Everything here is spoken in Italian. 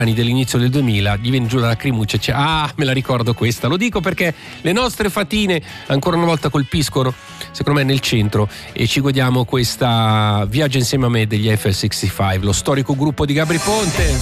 dell'inizio del 2000, gli viene giù la lacrimuccia e dice: ah, me la ricordo questa. Lo dico perché le nostre fatine ancora una volta colpiscono, secondo me, nel centro, e ci godiamo questa Viaggia insieme a me degli FL65, lo storico gruppo di Gabri Ponte.